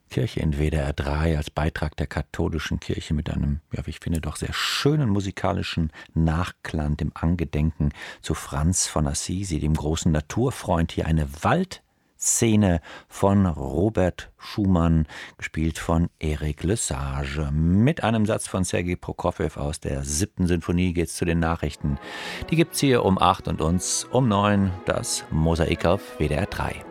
Kirche in WDR 3 als Beitrag der katholischen Kirche mit einem, ja, wie ich finde, doch sehr schönen musikalischen Nachklang, dem Angedenken zu Franz von Assisi, dem großen Naturfreund. Hier eine Waldszene von Robert Schumann, gespielt von Eric Lesage. Mit einem Satz von Sergei Prokofjew aus der 7. Sinfonie geht's zu den Nachrichten. Die gibt's hier um 8 und uns um 9, das Mosaik auf WDR 3.